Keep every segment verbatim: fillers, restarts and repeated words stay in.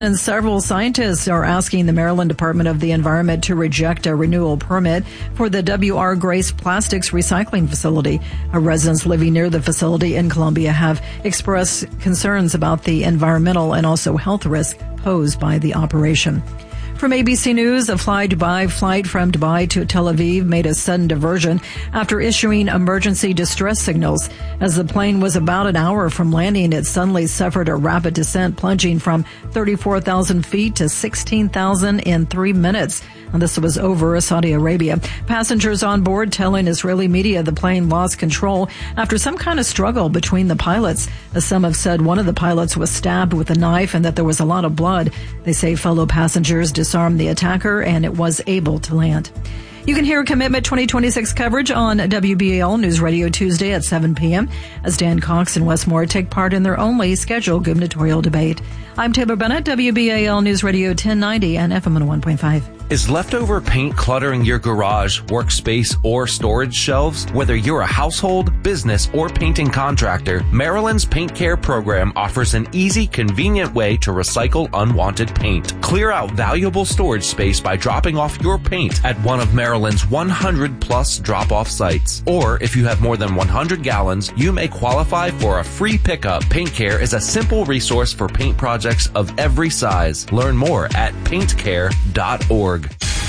And several scientists are asking the Maryland Department of the Environment to reject a renewal permit for the W R Grace Plastics Recycling Facility. Our residents living near the facility in Columbia have expressed concerns about the environmental and also health risk posed by the operation. From A B C News, a Fly Dubai flight from Dubai to Tel Aviv made a sudden diversion after issuing emergency distress signals. As the plane was about an hour from landing, it suddenly suffered a rapid descent, plunging from thirty-four thousand feet to sixteen thousand in three minutes. And this was over Saudi Arabia. Passengers on board telling Israeli media the plane lost control after some kind of struggle between the pilots. As some have said, one of the pilots was stabbed with a knife and that there was a lot of blood. They say fellow passengers disarmed the attacker and it was able to land. You can hear Commitment twenty twenty-six coverage on W B A L News Radio Tuesday at seven p.m. as Dan Cox and Wes Moore take part in their only scheduled gubernatorial debate. I'm Taylor Bennett, W B A L News Radio ten ninety and F M one oh one point five. Is leftover paint cluttering your garage, workspace, or storage shelves? Whether you're a household, business, or painting contractor, Maryland's Paint Care program offers an easy, convenient way to recycle unwanted paint. Clear out valuable storage space by dropping off your paint at one of Maryland's one hundred plus drop-off sites. Or if you have more than one hundred gallons, you may qualify for a free pickup. Paint Care is a simple resource for paint projects of every size. Learn more at paint care dot org.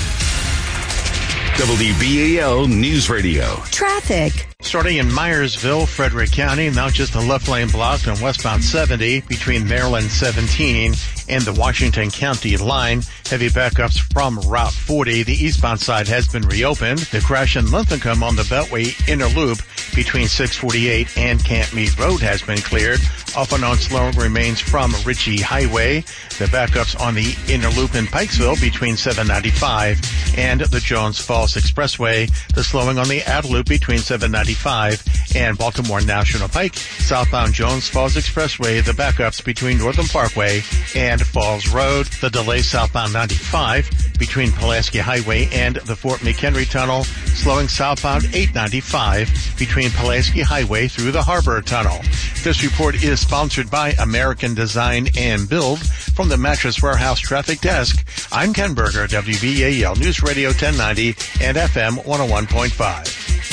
W B A L News Radio. Traffic. Starting in Myersville, Frederick County, now just a left lane blocked on westbound seventy between Maryland seventeen and the Washington County line. Heavy backups from Route forty. The eastbound side has been reopened. The crash in Linthicum on the Beltway inner loop between six forty-eight and Camp Meade Road has been cleared. Off and on slowing remains from Ritchie Highway. The backups on the inner loop in Pikesville between seven ninety-five and the Jones Falls Expressway. The slowing on the outer loop between seven ninety-five and Baltimore National Pike. Southbound Jones Falls Expressway. The backups between Northern Parkway and Falls Road. The delay southbound ninety-five between Pulaski Highway and the Fort McHenry Tunnel. Slowing southbound eight ninety-five between Pulaski Highway through the Harbor Tunnel. This report is sponsored by American Design and Build. From the Mattress Warehouse Traffic Desk, I'm Ken Berger, W B A L News Radio ten ninety and F M one oh one point five.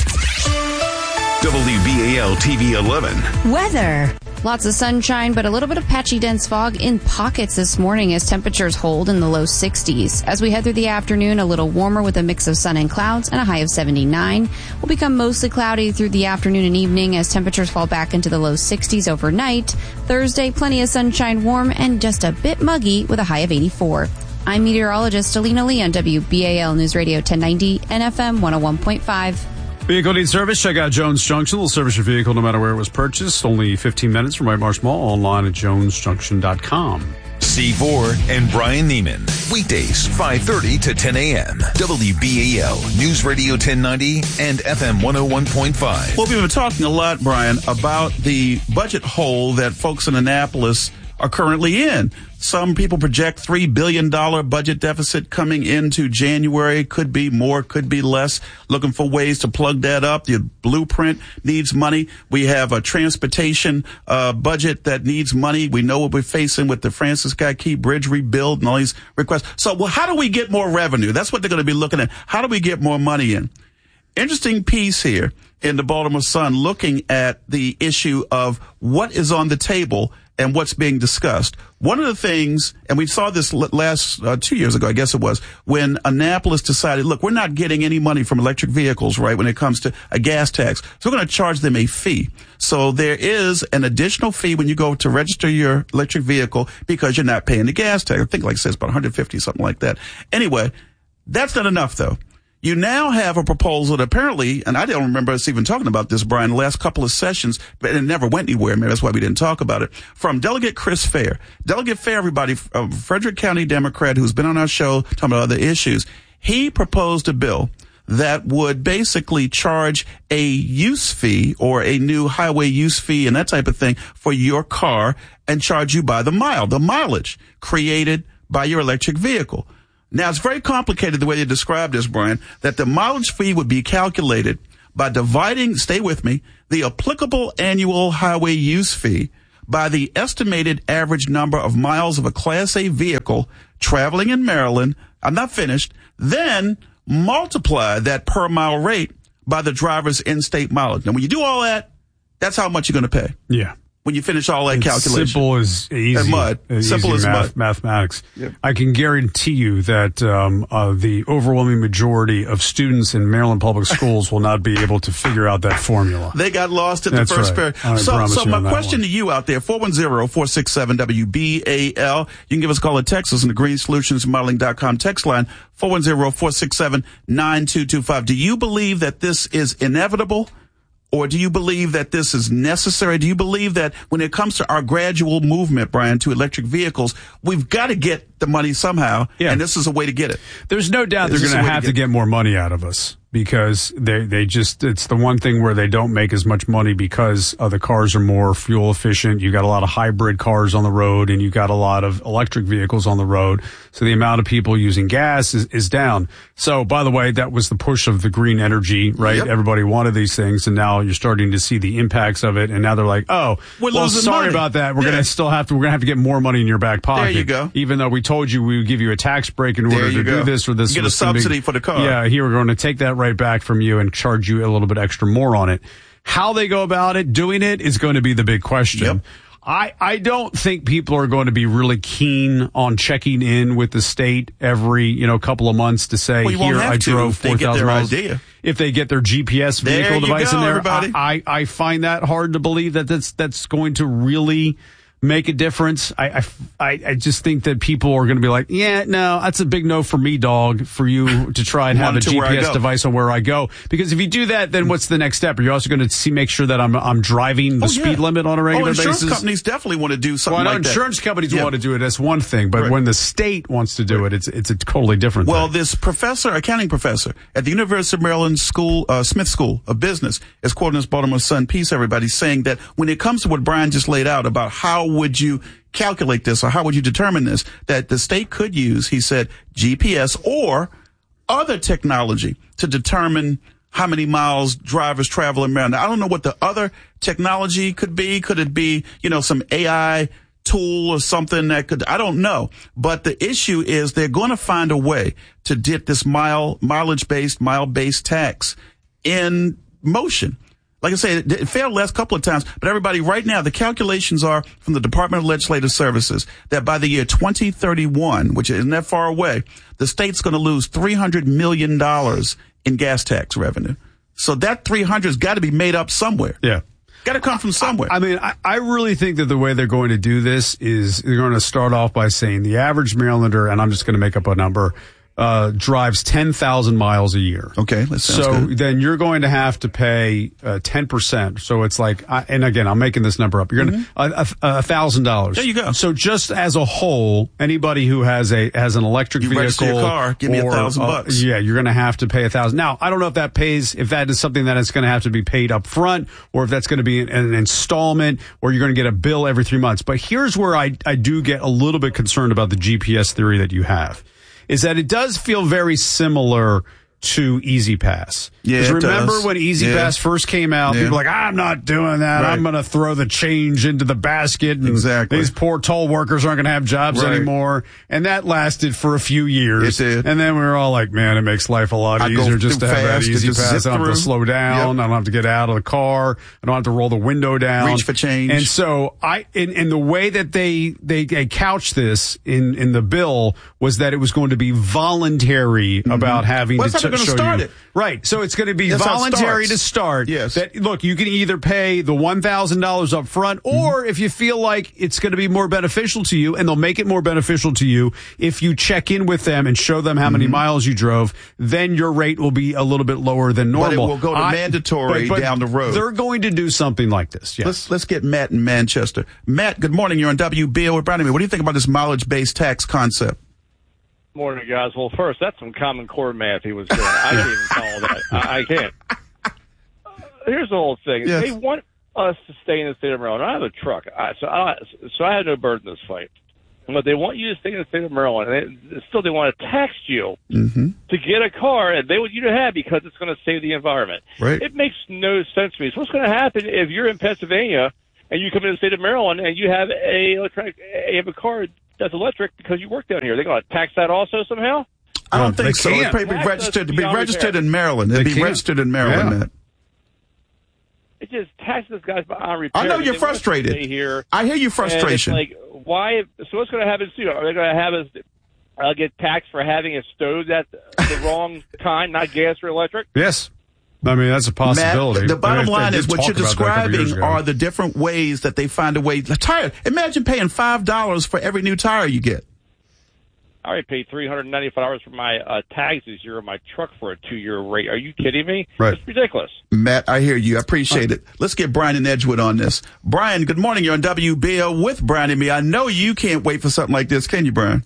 W B A L T V eleven. Weather. Lots of sunshine, but a little bit of patchy dense fog in pockets this morning as temperatures hold in the low sixties. As we head through the afternoon, a little warmer with a mix of sun and clouds and a high of seventy-nine. Will become mostly cloudy through the afternoon and evening as temperatures fall back into the low sixties overnight. Thursday, plenty of sunshine, warm, and just a bit muggy with a high of eighty-four. I'm meteorologist Alina Lee on W B A L News Radio ten ninety and F M one oh one point five. Vehicle needs service? Check out Jones Junction. They'll service your vehicle no matter where it was purchased. Only fifteen minutes from White Marsh Mall. Online at jones junction dot com. C four and Brian Neiman. Weekdays, five thirty to ten a.m. W B A L News Radio ten ninety and F M one oh one point five. Well, we've been talking a lot, Brian, about the budget hole that folks in Annapolis are currently in. Some people project three billion dollars budget deficit coming into January. Could be more, could be less. Looking for ways to plug that up. The blueprint needs money. We have a transportation uh budget that needs money. We know what we're facing with the Francis Scott Key Bridge rebuild and all these requests. So, well, how do we get more revenue? That's what they're going to be looking at. How do we get more money in? Interesting piece here in the Baltimore Sun looking at the issue of what is on the table and what's being discussed. One of the things, and we saw this last uh, two years ago, I guess it was, when Annapolis decided, look, we're not getting any money from electric vehicles, right, when it comes to a gas tax. So we're going to charge them a fee. So there is an additional fee when you go to register your electric vehicle because you're not paying the gas tax. I think, like I said, it's about one hundred fifty, something like that. Anyway, that's not enough, though. You now have a proposal that apparently, and I don't remember us even talking about this, Brian, the last couple of sessions, but it never went anywhere. Maybe that's why we didn't talk about it. From Delegate Chris Fair. Delegate Fair, everybody, a Frederick County Democrat who's been on our show talking about other issues. He proposed a bill that would basically charge a use fee or a new highway use fee and that type of thing for your car and charge you by the mile, the mileage created by your electric vehicle. Now, it's very complicated the way you described this, Brian, that the mileage fee would be calculated by dividing, stay with me, the applicable annual highway use fee by the estimated average number of miles of a Class A vehicle traveling in Maryland. I'm not finished. Then multiply that per mile rate by the driver's in-state mileage. Now, when you do all that, that's how much you're going to pay. Yeah. When you finish all that it's calculation. Simple as easy. And mud. Easy Simple as math, mud. Mathematics. Yep. I can guarantee you that um, uh, the overwhelming majority of students in Maryland public schools will not be able to figure out that formula. They got lost at That's the first right. period. I So, promise so you my on that question one. to you out there, four one zero, four six seven, W B A L. You can give us a call or text us on the green solutions modeling dot com text line, four one zero, four six seven, nine two two five. Do you believe that this is inevitable? Or do you believe that this is necessary? Do you believe that when it comes to our gradual movement, Brian, to electric vehicles, we've got to get the money somehow, Yeah. and this is a way to get it? There's no doubt This they're is going a to way have to to get- get more money out of us because they they just it's the one thing where they don't make as much money because uh, the cars are more fuel efficient. You got a lot of hybrid cars on the road, and you got a lot of electric vehicles on the road. So the amount of people using gas is, is down. So by the way, that was the push of the green energy, right? Yep. Everybody wanted these things, and now you're starting to see the impacts of it. And now they're like, oh, We're well, losing sorry money. about that. We're Yeah. gonna still have to. We're gonna have to get more money in your back pocket. you go. Even though we told you we would give you a tax break in There order you to go. do this or this. You get a was gonna be- subsidy for the car. Yeah, here we're going to take that right back from you and charge you a little bit extra more on it. How they go about it, doing it, is going to be the big question. Yep. I, I don't think people are going to be really keen on checking in with the state every, you know, couple of months to say, Well, you won't here, have I to drove if they four get thousand their miles. idea. If they get their G P S There vehicle you device go, in there, everybody. I, I, I find that hard to believe that that's, that's going to really make a difference. I, I, I just think that people are going to be like, yeah, no, that's a big no for me, dog, for you to try and have a Want it to where I G P S go. device on where I go. Because if you do that, then what's the next step? Are you also going to see, make sure that I'm, I'm driving the Oh, yeah. speed limit on a regular oh, insurance basis? companies definitely want to do something Well, I know like that. insurance companies Yeah. want to do it. That's one thing. But Right. when the state wants to do it, it's, it's a totally different Well, thing. this professor, accounting professor at the University of Maryland School, uh, Smith School of Business, is quoting his Baltimore Sun piece, everybody, saying that when it comes to what Brian just laid out about how would you calculate this or how would you determine this, that the state could use, he said, G P S or other technology to determine how many miles drivers travel in Maryland. Now, I don't know what the other technology could be. Could it be, you know, some A I tool or something that could, I don't know. But the issue is they're going to find a way to get this mile, mileage based, mile based tax in motion. Like I say, it, it failed the last couple of times, but everybody right now, the calculations are from the Department of Legislative Services that by the year twenty thirty-one, which isn't that far away, the state's going to lose three hundred million dollars in gas tax revenue. So that three hundred has got to be made up somewhere. Yeah. Got to come from somewhere. I mean, I, I really think that the way they're going to do this is they're going to start off by saying the average Marylander, and I'm just going to make up a number, uh, drives ten thousand miles a year. Okay, that sounds So good. then you're going to have to pay uh, ten percent. So it's like, I, and again, I'm making this number up. You're going to Mm-hmm. a thousand dollars. There you go. So just as a whole, anybody who has a has an electric You vehicle, register your car, give me a or, thousand uh, bucks. yeah, you're going to have to pay a thousand. Now, I don't know if that pays, if that is something that is going to have to be paid up front, or if that's going to be an, an installment, or you're going to get a bill every three months. But here's where I I do get a little bit concerned about the G P S theory that you have. Is that it does feel very similar to Easy Pass. Yeah, 'Cause it remember does. when Easy Yeah. Pass first came out, Yeah. people were like, I'm not doing that. Right. I'm going to throw the change into the basket. And Exactly. these poor toll workers aren't going to have jobs Right. anymore. And that lasted for a few years. It did. And then we were all like, man, it makes life a lot I go easier just to through have that fast and Easy just Pass. zip I don't have to through. slow down. Yep. I don't have to get out of the car. I don't have to roll the window down. Reach for change. And so I, in, in the way that they, they, they couched this in, in the bill was that it was going to be voluntary about having Well, to that's how they're t- gonna show start you. it. Right. So it's going to be That's how it voluntary starts. to start. Yes. That, look, you can either pay the one thousand dollars up front, or if you feel like it's going to be more beneficial to you, and they'll make it more beneficial to you if you check in with them and show them how many miles you drove, then your rate will be a little bit lower than But it normal. will go to I- mandatory but- but down the road. They're going to do something like this. Yes. Let's let's get Matt in Manchester. Matt, good morning. You're on W B O with Brian. What do you think about this mileage-based tax concept? Morning, guys. Well, first, that's some Common Core math he was doing. I can't even call that. I, I can't. Here's the whole thing. Yes. They want us to stay in the state of Maryland. I have a truck, I, so I, so I had no burden in this fight. But they want you to stay in the state of Maryland. And they, still, they want to tax you Mm-hmm. to get a car, and they want you to have because it's going to save the environment. Right. It makes no sense to me. So what's going to happen if you're in Pennsylvania and you come in the state of Maryland and you have a electronic, you have a car that's electric because you work down here, they're going to tax that also somehow? I don't Well, think they so. can't. It'd be Tax registered to us be beyond registered repair. in Maryland. It'd They be can't. registered in Maryland, Yeah. Matt. It just taxes guys on repair. I know you're They want us to frustrated. stay here. I hear your frustration. And it's like, why? So what's going to happen soon? Are they going to have us uh, get taxed for having a stove that's the wrong kind, not gas or electric? Yes. I mean, that's a possibility. Matt, the bottom I mean, they line did is what talk you're about that a couple years describing ago. are the different ways that they find a way. Tire. Imagine paying five dollars for every new tire you get. I already paid three hundred ninety-five dollars for my uh, tags this year on my truck for a two-year rate. Are you kidding me? Right. It's ridiculous. Matt, I hear you. I appreciate it. Let's get Brian and Edgewood on this. Brian, good morning. You're on W B L with Brian and me. I know you can't wait for something like this, can you, Brian?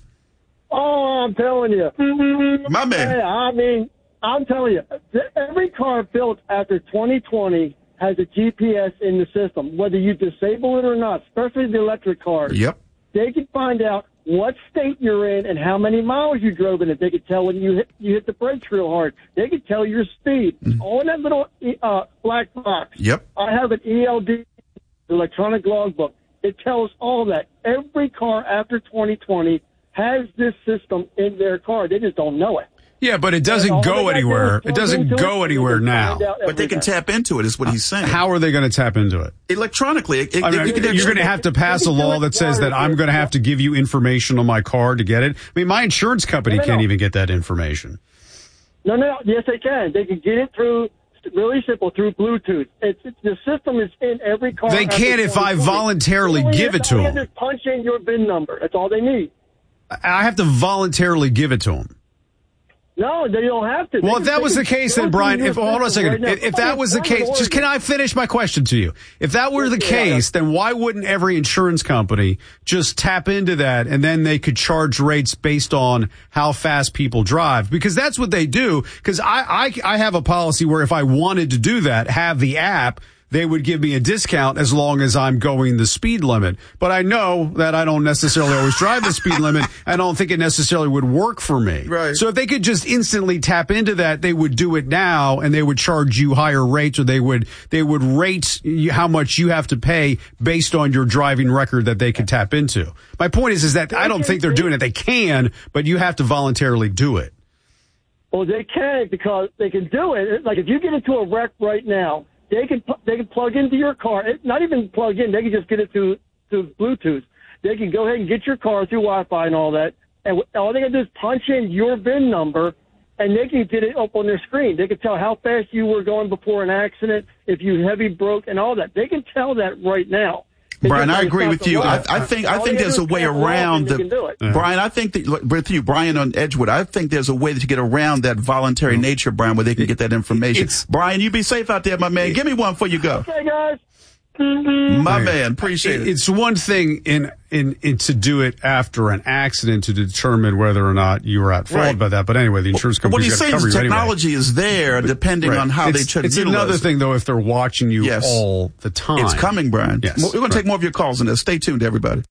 Oh, I'm telling you. My man. Hey, I mean, I'm telling you, th- every car built after twenty twenty has a G P S in the system, whether you disable it or not, especially the electric cars. Yep. They can find out what state you're in and how many miles you drove in it. They could tell when you hit, you hit the brakes real hard. They could tell your speed. Mm-hmm. All in that little uh, black box. Yep. I have an E L D, electronic logbook. It tells all that. Every car after twenty twenty has this system in their car. They just don't know it. Yeah, but it And doesn't all they go gotta do anywhere. is It plug doesn't into go it, anywhere and they can now. find out But they can everything. tap into it, is what he's saying. How are they going to tap into it? Electronically. It, it, I mean, you can you're actually- going to have to pass a law that says that I'm going to have to give you information on my car to get it. I mean, my insurance company No, no, can't no. even get that information. No, no, no. Yes, they can. They can get it through, really simple, through Bluetooth. It's, it's the system is in every car. They after can't if I twenty twenty. voluntarily All they give need- it to all they them. have to punch in your V I N number. That's all they need. I have to voluntarily give it to them. No, they don't have to. They Well, can- if that they was can the case, go then through Brian, your if hold on a system second, right if, now. if that was the Somebody case, ordered just can it. I finish my question to you? If that were the Yeah. case, then why wouldn't every insurance company just tap into that and then they could charge rates based on how fast people drive? Because that's what they do. Because I, I I have a policy where if I wanted to do that, have the app, they would give me a discount as long as I'm going the speed limit. But I know that I don't necessarily always drive the speed limit. I don't think it necessarily would work for me. Right. So if they could just instantly tap into that, they would do it now and they would charge you higher rates, or they would, they would rate you how much you have to pay based on your driving record that they could tap into. My point is, is that I don't think they're doing it. They can, but you have to voluntarily do it. Well, they can because they can do it. Like if you get into a wreck right now, they can pl- they can plug into your car. It, not even plug in. They can just get it through through Bluetooth. They can go ahead and get your car through Wi-Fi and all that. And all they got to do is punch in your V I N number, and they can get it up on their screen. They can tell how fast you were going before an accident, if you heavy broke, and all that. They can tell that right now. It's Brian, just I like agree it's with not the you. I, law. I think I All think they there's a gotta do is way pass a law around and they the. can do it. Brian, I think that with you, Brian on Edgewood, I think there's a way to get around that voluntary nature, Brian, where they can get that information. It's- Brian, you be safe out there, my man. Give me one before you go. Okay, guys. My man, appreciate it. It's one thing in, in, in to do it after an accident to determine whether or not you were at fault Right. by that. But anyway, the insurance What company's he's got to saying cover is you anyway. technology is there depending Right. on how it's, they try to It's utilize another it. thing, though, if they're watching you Yes. all the time. It's coming, Brian. Yes. We're going to take more of your calls in this. Stay tuned, everybody.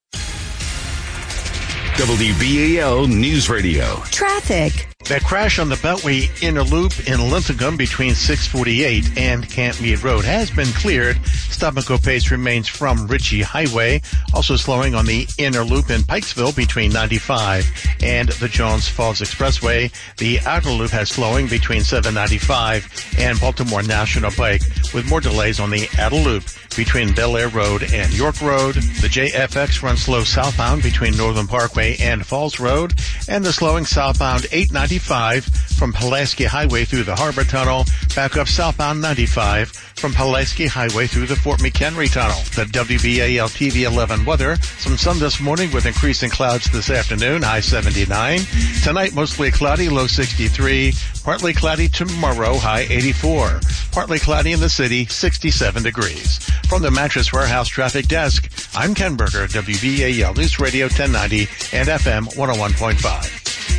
W B A L News Radio. Traffic. That crash on the Beltway inner loop in Linthicum between six forty-eight and Camp Meade Road has been cleared. Stop and go pace remains from Ritchie Highway. Also slowing on the inner loop in Pikesville between ninety-five and the Jones Falls Expressway. The outer loop has slowing between seven ninety-five and Baltimore National Pike, with more delays on the outer loop between Bel Air Road and York Road. The J F X runs slow southbound between Northern Parkway and Falls Road, and the slowing southbound eight ninety-five from Pulaski Highway through the Harbor Tunnel, back up southbound ninety-five from Pulaski Highway through the Fort McHenry Tunnel. The W B A L T V eleven weather: some sun this morning with increasing clouds this afternoon, high seventy-nine. Tonight mostly cloudy, low sixty-three. Partly cloudy tomorrow, high eighty-four. Partly cloudy in the city, sixty-seven degrees. From the Mattress Warehouse Traffic Desk, I'm Ken Berger, W B A L News Radio ten ninety and F M one oh one point five.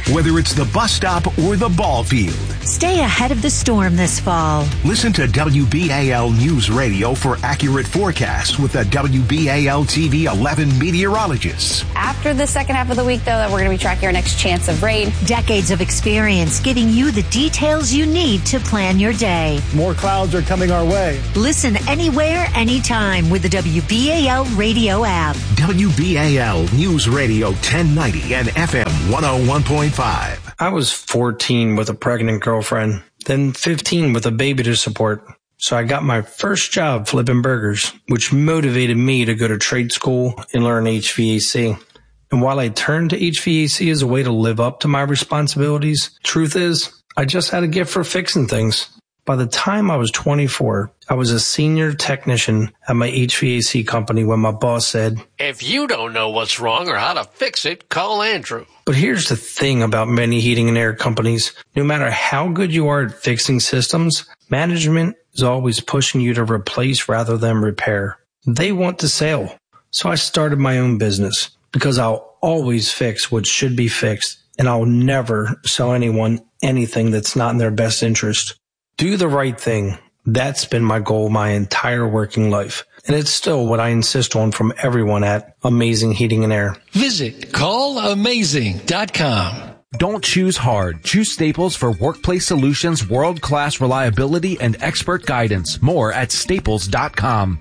whether it's the bus stop or the ball field. Stay ahead of the storm this fall. Listen to W B A L News Radio for accurate forecasts with the W B A L T V eleven meteorologists. After the second half of the week, though, that we're going to be tracking our next chance of rain. Decades of experience giving you the details you need to plan your day. More clouds are coming our way. Listen anywhere, anytime with the W B A L radio app. W B A L News Radio ten ninety and F M one oh one point five. I was fourteen with a pregnant girlfriend, then fifteen with a baby to support. So I got my first job flipping burgers, which motivated me to go to trade school and learn H V A C. And while I turned to H V A C as a way to live up to my responsibilities, truth is, I just had a gift for fixing things. By the time I was twenty-four, I was a senior technician at my H V A C company when my boss said, "If you don't know what's wrong or how to fix it, call Andrew." But here's the thing about many heating and air companies. No matter how good you are at fixing systems, management is always pushing you to replace rather than repair. They want to sell. So I started my own business because I'll always fix what should be fixed, and I'll never sell anyone anything that's not in their best interest. Do the right thing. That's been my goal my entire working life. And it's still what I insist on from everyone at Amazing Heating and Air. Visit call amazing dot com. Don't choose hard. Choose Staples for workplace solutions, world-class reliability, and expert guidance. More at staples dot com.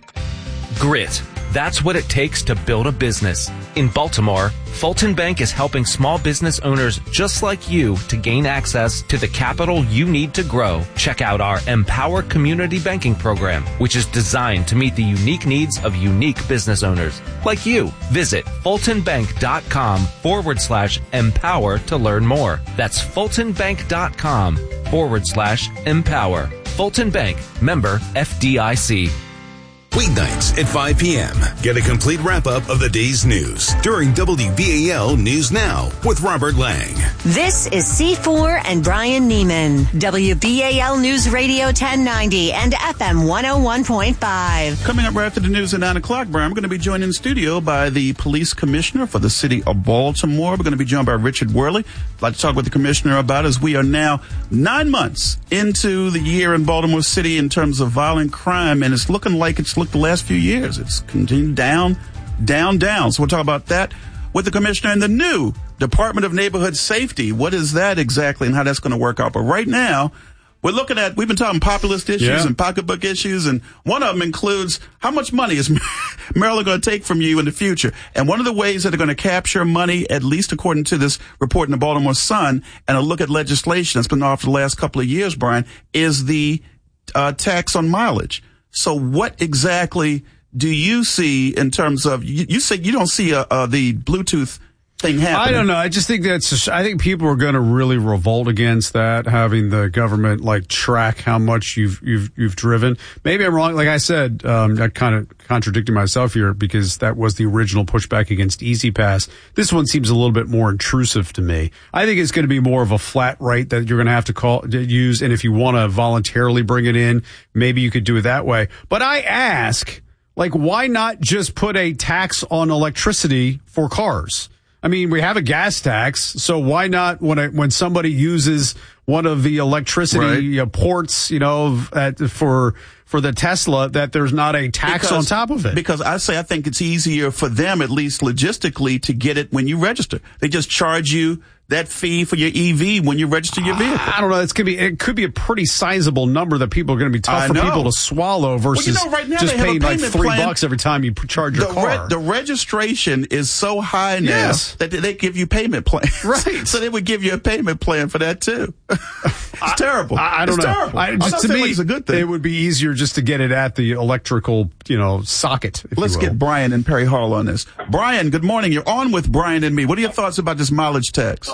Grit. That's what it takes to build a business. In Baltimore, Fulton Bank is helping small business owners just like you to gain access to the capital you need to grow. Check out our Empower Community Banking Program, which is designed to meet the unique needs of unique business owners like you. Visit fultonbank.com forward slash empower to learn more. That's fultonbank.com forward slash empower. Fulton Bank, member F D I C. Weeknights at five p.m. Get a complete wrap-up of the day's news during W B A L News Now with Robert Lang. This is C four and Brian Neiman. W B A L News Radio ten ninety and F M one oh one point five. Coming up right after the news at nine o'clock, Brian, we're going to be joined in studio by the police commissioner for the city of Baltimore. We're going to be joined by Richard Worley. I'd like to talk with the commissioner about as we are now nine months into the year in Baltimore City in terms of violent crime, and it's looking like it's looked the last few years. It's continued down, down, down. So we'll talk about that with the commissioner and the new Department of Neighborhood Safety. What is that exactly and how that's going to work out? But right now, we're looking at, we've been talking populist issues yeah. and pocketbook issues, and one of them includes how much money is Maryland going to take from you in the future? And one of the ways that they're going to capture money, at least according to this report in the Baltimore Sun, and a look at legislation that's been offered the last couple of years, Brian, is the uh, tax on mileage. So what exactly do you see in terms of, you, you say you don't see a, uh, the Bluetooth thing happening? I don't know. I just think that's, just, I think people are going to really revolt against that, having the government like track how much you've, you've, you've driven. Maybe I'm wrong. Like I said, um, I kind of contradicting myself here because that was the original pushback against Easy Pass. This one seems a little bit more intrusive to me. I think it's going to be more of a flat rate that you're going to have to call, use. And if you want to voluntarily bring it in, maybe you could do it that way. But I ask, like, why not just put a tax on electricity for cars? I mean, we have a gas tax, so why not when I, when somebody uses one of the electricity right. you know, ports, you know, at, for for the Tesla, that there's not a tax because, on top of it? Because I say I think it's easier for them, at least logistically, to get it when you register. They just charge you that fee for your E V when you register your vehicle. I don't know. It's gonna be, it could be a pretty sizable number that people are going to be tough I for know. people to swallow versus well, you know, right now just paying like three plan. bucks every time you charge your the car. Re- the registration is so high now yes. that they give you payment plans. Right. So they would give you a payment plan for that too. It's I, terrible. I, I don't it's know. Terrible. I, just, to me, like it's a good thing. It would be easier just to get it at the electrical, you know, socket. If Let's you will. get Brian and Perry Hall on this. Brian, good morning. You're on with Brian and me. What are your thoughts about this mileage tax?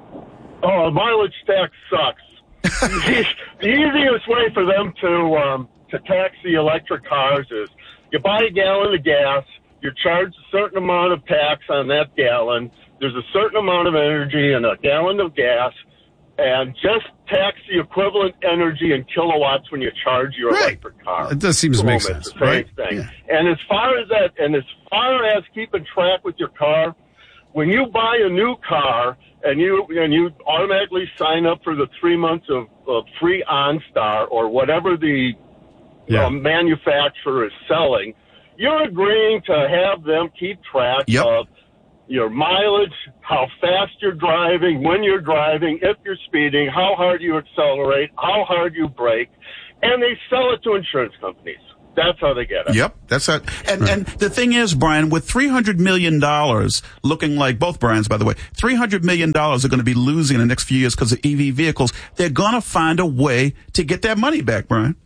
Oh, mileage tax sucks. the, the easiest way for them to um, to tax the electric cars is you buy a gallon of gas, you're charged a certain amount of tax on that gallon, there's a certain amount of energy in a gallon of gas, and just tax the equivalent energy in kilowatts when you charge your right. electric car. It does seem to make sense, sense, the same right? thing. Yeah. And as far as that, and as far as keeping track with your car, when you buy a new car and you and you automatically sign up for the three months of, of free OnStar or whatever the yeah. uh, manufacturer is selling, you're agreeing to have them keep track yep. of your mileage, how fast you're driving, when you're driving, if you're speeding, how hard you accelerate, how hard you brake, and they sell it to insurance companies. That's how they get it. Yep, that's it. And right. and the thing is, Brian, with three hundred million dollars, looking like both Brians, by the way, three hundred million dollars are going to be losing in the next few years because of E V vehicles. They're going to find a way to get that money back, Brian.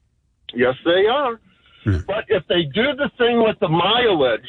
Yes, they are. Yeah. But if they do the thing with the mileage,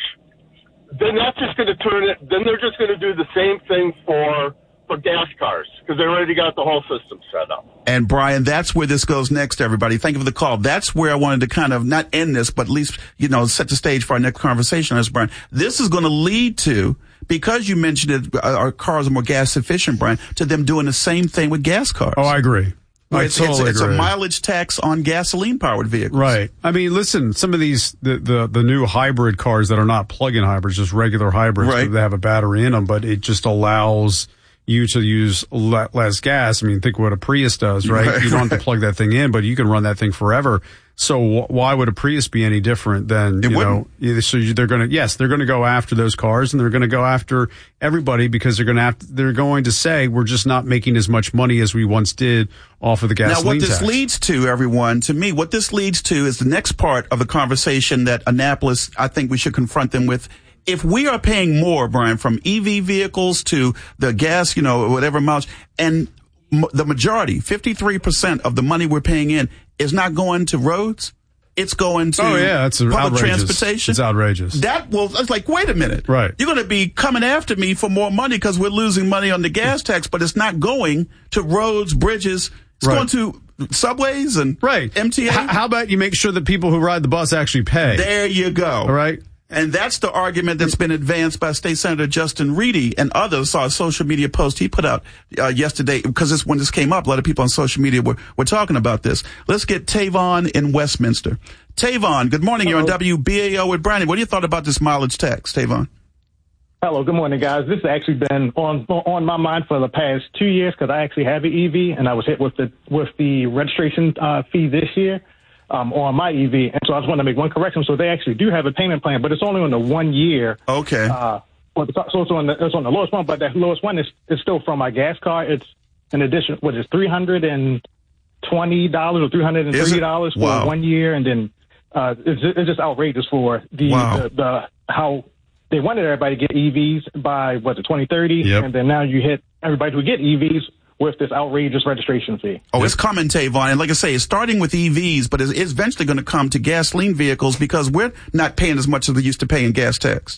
then that's just going to turn it, then they're just going to do the same thing for for gas cars because they already got the whole system set up. And Brian, that's where this goes next, everybody. Thank you for the call. That's where I wanted to kind of not end this, but at least, you know, set the stage for our next conversation. As Brian, this is going to lead to, because you mentioned it, our cars are more gas efficient, Brian, to them doing the same thing with gas cars. Oh, I agree. I it's, totally it's, it's agree. a mileage tax on gasoline-powered vehicles. Right. I mean, listen, some of these, the, the, the new hybrid cars that are not plug-in hybrids, just regular hybrids, right. they have a battery in them, but it just allows you to use le- less gas. I mean, think what a Prius does, right? right. You don't have to plug that thing in, but you can run that thing forever. So wh- why would a Prius be any different than, it you wouldn't. know, so you, they're going to, yes, they're going to go after those cars and they're going to go after everybody because they're going to have, to, they're going to say we're just not making as much money as we once did off of the gasoline Now, what this tax. leads to, everyone, to me, what this leads to is the next part of the conversation that Annapolis, I think we should confront them with. If we are paying more, Brian, from E V vehicles to the gas, you know, whatever mileage, and m- the majority, fifty-three percent of the money we're paying in is not going to roads, it's going to oh, yeah, it's public outrageous. transportation. It's outrageous. That will, it's like, wait a minute. Right. You're going to be coming after me for more money because we're losing money on the gas tax, but it's not going to roads, bridges. It's right. going to subways and right. M T A. H- how about you make sure that people who ride the bus actually pay? There you go. All right. And that's the argument that's been advanced by State Senator Justin Reedy and others. Saw a social media post he put out uh, yesterday because this, when this came up, a lot of people on social media were, were talking about this. Let's get Tavon in Westminster. Tavon, good morning. Hello. You're on W B A L with Brandon. What do you thought about this mileage tax, Tavon? Hello, good morning, guys. This has actually been on on my mind for the past two years because I actually have an E V and I was hit with the with the registration uh, fee this year. Um, on my E V, and so I just want to make one correction. So they actually do have a payment plan, but it's only on the one year. Okay. Uh, so it's on the it's on the lowest one, but that lowest one is, is still from my gas car. It's an addition, what is three hundred and twenty dollars or three hundred and thirty dollars for wow. one year, and then uh, it's it's just outrageous for the, wow. the the how they wanted everybody to get E Vs by what the twenty thirty, yep. and then now you hit everybody who get E Vs with this outrageous registration fee. Oh, it's coming, Tavon. And like I say, it's starting with E Vs, but it's, it's eventually going to come to gasoline vehicles because we're not paying as much as we used to pay in gas tax.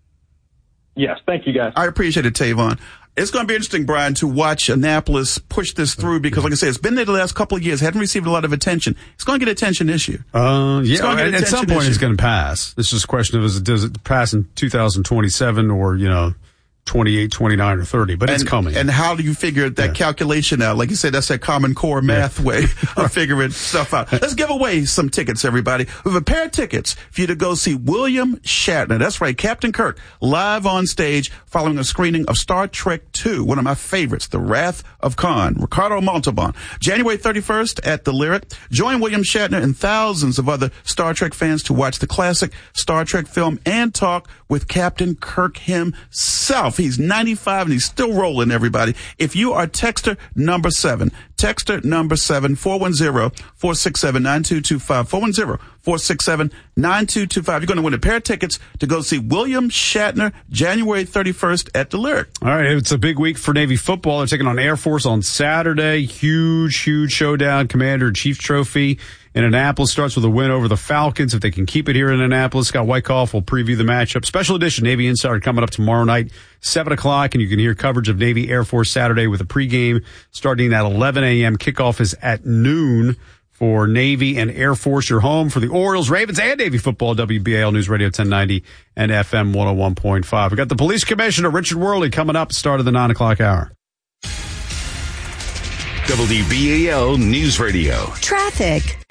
Yes, thank you, guys. I appreciate it, Tavon. It's going to be interesting, Brian, to watch Annapolis push this through because, like I say, it's been there the last couple of years, hadn't received a lot of attention. It's going to get attention this year. Uh, yeah, going to get at, at some point issue. it's going to pass. It's just a question of is it, does it pass in two thousand twenty-seven or, you know, twenty-eight, twenty-nine, or thirty, but and, it's coming. And how do you figure that yeah. calculation out? Like you said, that's that Common Core math yeah. way of figuring stuff out. Let's give away some tickets, everybody. We have a pair of tickets for you to go see William Shatner. That's right, Captain Kirk, live on stage following a screening of Star Trek two, one of my favorites, The Wrath of Khan, Ricardo Montalban. January thirty-first at the Lyric. Join William Shatner and thousands of other Star Trek fans to watch the classic Star Trek film and talk with Captain Kirk himself. He's ninety-five and he's still rolling, everybody. If you are texter number seven, texter number seven, four one zero, four six seven, nine two two five, four one zero, four six seven, nine two two five. You're going to win a pair of tickets to go see William Shatner January thirty-first at the Lyric. All right. It's a big week for Navy football. They're taking on Air Force on Saturday. Huge, huge showdown. Commander-in-Chief Trophy in Annapolis starts with a win over the Falcons. If they can keep it here in Annapolis, Scott Wyckoff will preview the matchup. Special edition Navy Insider coming up tomorrow night, seven o'clock, and you can hear coverage of Navy Air Force Saturday with a pregame starting at eleven a.m. Kickoff is at noon for Navy and Air Force. Your home for the Orioles, Ravens, and Navy football. W B A L News Radio ten ninety and F M one oh one point five. We got the Police Commissioner, Richard Worley, coming up, start of the nine o'clock hour. W B A L News Radio. Traffic.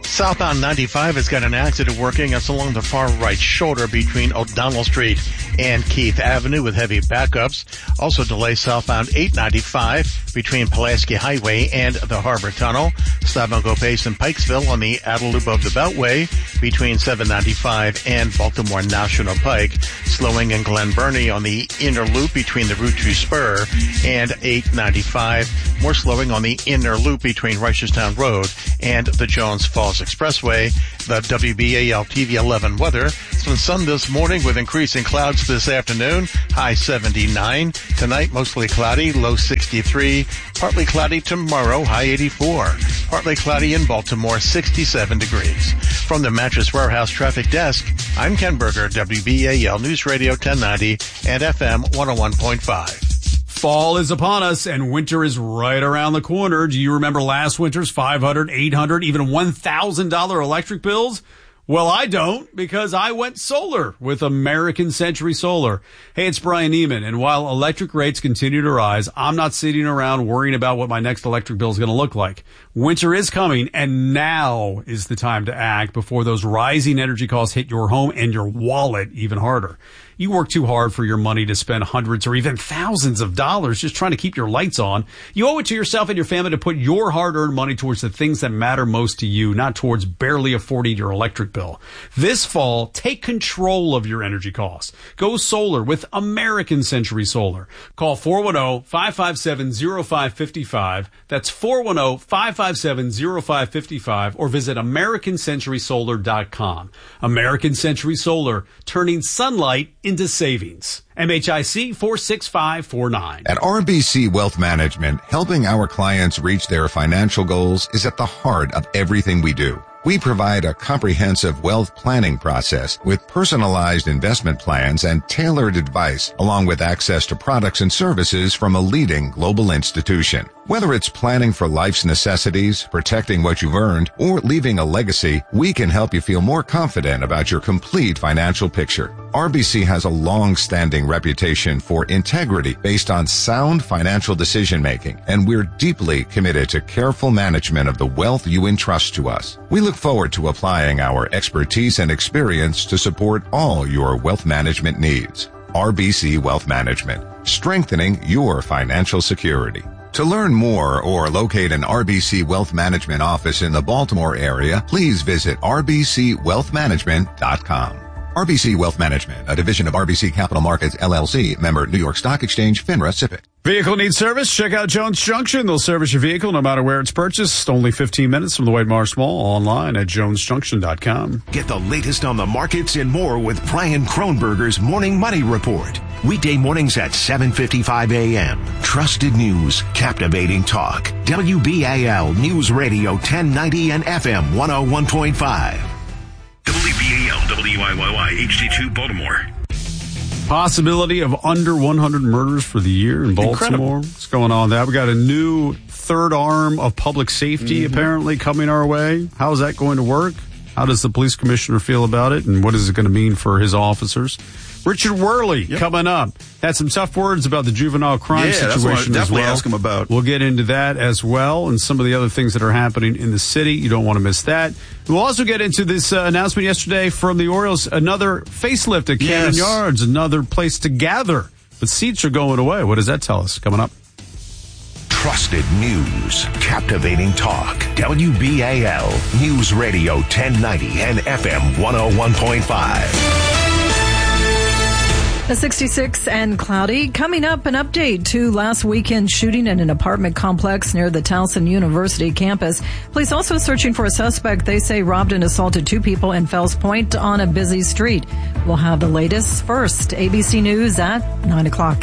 Southbound ninety-five has got an accident working. It's along the far right shoulder between O'Donnell Street and Keith Avenue with heavy backups. Also delay southbound eight ninety-five between Pulaski Highway and the Harbor Tunnel. Stop and go pace in Pikesville on the outer loop of the Beltway between seven ninety-five and Baltimore National Pike. Slowing in Glen Burnie on the inner loop between the Route two Spur and eight ninety-five. More slowing on the inner loop between Reisterstown Road and the Jones Falls Expressway. The W B A L T V eleven weather. Some sun this morning with increasing clouds this afternoon. High seventy-nine. Tonight mostly cloudy. Low sixty-three. Partly cloudy tomorrow. High eighty-four. Partly cloudy in Baltimore. sixty-seven degrees. From the Mattress Warehouse Traffic Desk, I'm Ken Berger, W B A L News Radio ten ninety and F M one oh one point five. Fall is upon us and winter is right around the corner. Do you remember last winter's five hundred dollars, eight hundred dollars, even one thousand dollars electric bills? Well, I don't, because I went solar with American Century Solar. Hey, it's Brian Neiman, and while electric rates continue to rise, I'm not sitting around worrying about what my next electric bill is going to look like. Winter is coming, and now is the time to act before those rising energy costs hit your home and your wallet even harder. You work too hard for your money to spend hundreds or even thousands of dollars just trying to keep your lights on. You owe it to yourself and your family to put your hard-earned money towards the things that matter most to you, not towards barely affording your electric bill. This fall, take control of your energy costs. Go solar with American Century Solar. Call four one zero, five five seven, zero five five five. That's four one zero, five five seven, zero five five five, or visit American Century Solar dot com. American Century Solar, turning sunlight into savings. M H I C four six five four nine. At R B C Wealth Management, helping our clients reach their financial goals is at the heart of everything we do. We provide a comprehensive wealth planning process with personalized investment plans and tailored advice, along with access to products and services from a leading global institution. Whether it's planning for life's necessities, protecting what you've earned, or leaving a legacy, we can help you feel more confident about your complete financial picture. R B C has a long-standing reputation for integrity based on sound financial decision-making, and we're deeply committed to careful management of the wealth you entrust to us. We look forward to applying our expertise and experience to support all your wealth management needs. R B C Wealth Management, strengthening your financial security. To learn more or locate an R B C Wealth Management office in the Baltimore area, please visit R B C wealth management dot com. R B C Wealth Management, a division of R B C Capital Markets, L L C, member New York Stock Exchange, FINRA S I P C. Vehicle needs service? Check out Jones Junction. They'll service your vehicle no matter where it's purchased. Only fifteen minutes from the White Marsh Mall. Online at jones junction dot com. Get the latest on the markets and more with Brian Kronberger's Morning Money Report. Weekday mornings at seven fifty-five a.m. Trusted news, captivating talk. W B A L News Radio ten ninety and F M one oh one point five. W B A L W I Y Y H D two Baltimore. Possibility of under one hundred murders for the year in Baltimore. Incredible. What's going on with that? We got a new third arm of public safety mm-hmm. apparently coming our way. How is that going to work? How does the police commissioner feel about it? And what is it going to mean for his officers? Richard Worley yep. coming up. Had some tough words about the juvenile crime yeah, situation that's what I definitely as well. ask him about. We'll get into that as well and some of the other things that are happening in the city. You don't want to miss that. We'll also get into this uh, announcement yesterday from the Orioles. Another facelift at Camden yes. Yards, another place to gather. But seats are going away. What does that tell us? Coming up. Trusted news, captivating talk. W B A L News Radio ten ninety and F M one oh one point five. A sixty-six and cloudy. Coming up, an update to last weekend's shooting in an apartment complex near the Towson University campus. Police also searching for a suspect they say robbed and assaulted two people in Fells Point on a busy street. We'll have the latest first. A B C News at nine o'clock.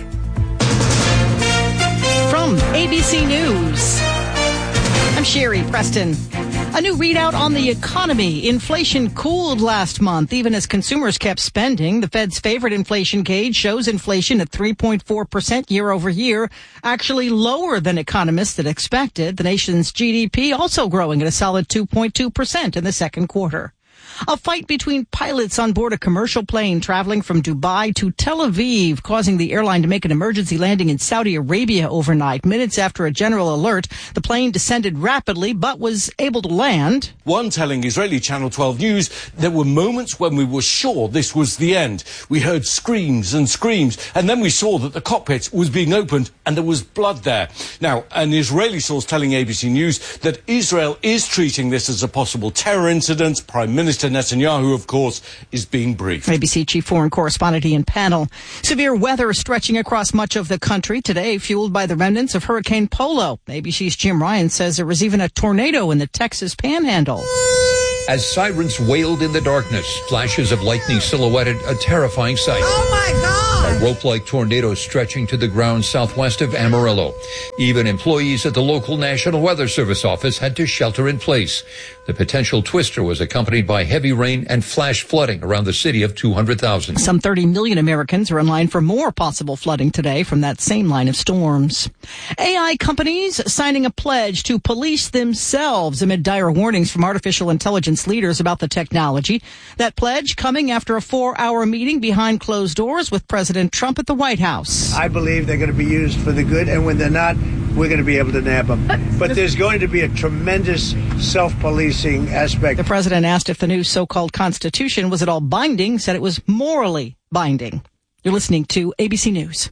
From A B C News, I'm Sherry Preston. A new readout on the economy. Inflation cooled last month, even as consumers kept spending. The Fed's favorite inflation gauge shows inflation at three point four percent year over year, actually lower than economists had expected. The nation's G D P also growing at a solid two point two percent in the second quarter. A fight between pilots on board a commercial plane traveling from Dubai to Tel Aviv, causing the airline to make an emergency landing in Saudi Arabia overnight. Minutes after a general alert, the plane descended rapidly but was able to land. One telling Israeli Channel twelve News there were moments when we were sure this was the end. We heard screams and screams, and then we saw that the cockpit was being opened and there was blood there. Now, an Israeli source telling A B C News that Israel is treating this as a possible terror incident. Prime Minister Netanyahu, of course, is being briefed. A B C chief foreign correspondent Ian Pannell. Severe weather stretching across much of the country today, fueled by the remnants of Hurricane Polo. A B C's Jim Ryan says there was even a tornado in the Texas Panhandle. As sirens wailed in the darkness, flashes of lightning silhouetted a terrifying sight. Oh, my God! A rope-like tornado stretching to the ground southwest of Amarillo. Even employees at the local National Weather Service office had to shelter in place. The potential twister was accompanied by heavy rain and flash flooding around the city of two hundred thousand. Some thirty million Americans are in line for more possible flooding today from that same line of storms. A I companies signing a pledge to police themselves amid dire warnings from artificial intelligence leaders about the technology. That pledge coming after a four-hour meeting behind closed doors with President Trump at the White House. I believe they're going to be used for the good, and when they're not, we're going to be able to nab them. But there's going to be a tremendous self-policing aspect. The president asked if the new so-called Constitution was at all binding, said it was morally binding. You're listening to A B C News.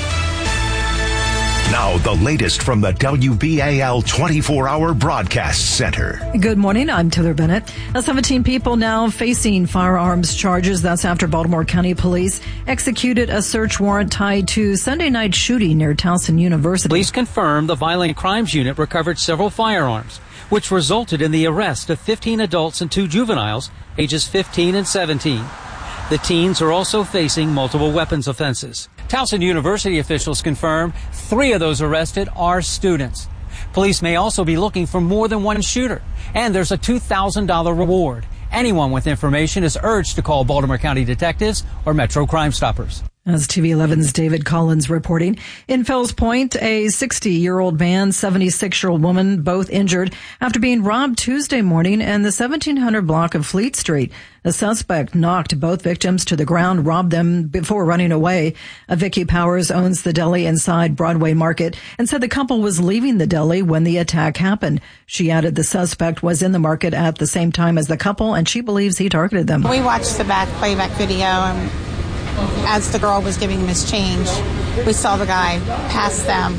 Now, the latest from the W B A L twenty-four hour Broadcast Center. Good morning. I'm Taylor Bennett. Now, seventeen people now facing firearms charges. That's after Baltimore County Police executed a search warrant tied to Sunday night shooting near Towson University. Police confirmed the Violent Crimes Unit recovered several firearms, which resulted in the arrest of fifteen adults and two juveniles, ages fifteen and seventeen. The teens are also facing multiple weapons offenses. Towson University officials confirm three of those arrested are students. Police may also be looking for more than one shooter, and there's a two thousand dollars reward. Anyone with information is urged to call Baltimore County detectives or Metro Crime Stoppers. As T V eleven's David Collins reporting, in Fells Point, a sixty-year-old man, seventy-six-year-old woman, both injured after being robbed Tuesday morning in the seventeen hundred block of Fleet Street. The suspect knocked both victims to the ground, robbed them before running away. Uh, Vicky Powers owns the deli inside Broadway Market and said the couple was leaving the deli when the attack happened. She added the suspect was in the market at the same time as the couple, and she believes he targeted them. We watched the back playback video, and as the girl was giving him his change, we saw the guy pass them.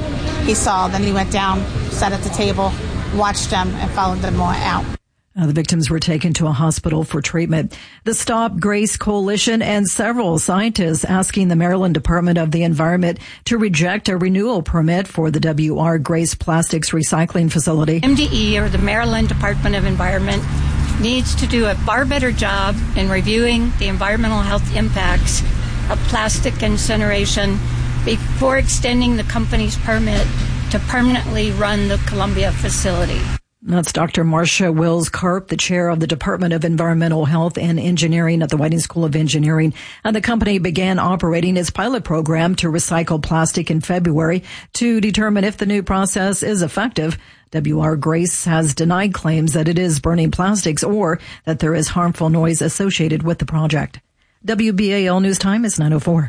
He saw, then he went down, sat at the table, watched them, and followed them out. Uh, the victims were taken to a hospital for treatment. The Stop Grace Coalition and several scientists asking the Maryland Department of the Environment to reject a renewal permit for the W R Grace Plastics Recycling Facility. M D E, or the Maryland Department of Environment, needs to do a far better job in reviewing the environmental health impacts of plastic incineration before extending the company's permit to permanently run the Columbia facility. That's Doctor Marcia Wills Karp, the chair of the Department of Environmental Health and Engineering at the Whiting School of Engineering. And the company began operating its pilot program to recycle plastic in February to determine if the new process is effective. W R Grace has denied claims that it is burning plastics or that there is harmful noise associated with the project. W B A L News Time is nine oh four.